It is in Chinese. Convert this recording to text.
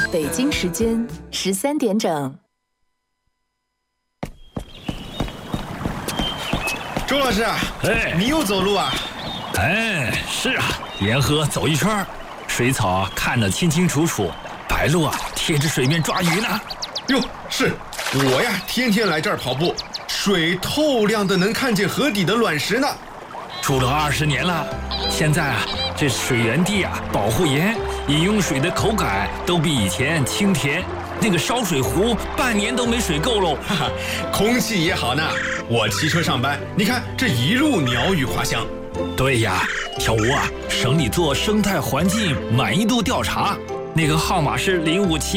北京时间13点整。 周老师，你又走路啊？ 是啊，沿河走一圈，水草看得清清楚楚，白鹭啊贴着水面抓鱼呢。 哟，是我呀，天天来这儿跑步，水透亮的能看见河底的卵石呢。 住了20年了，现在啊，这水源地啊保护严，饮用水的口感都比以前清甜。那个烧水壶半年都没水够喽。 哈哈，空气也好呢。我骑车上班，你看这一路鸟语花香。 对呀，小吴啊，省里做生态环境满意度调查，那个号码是057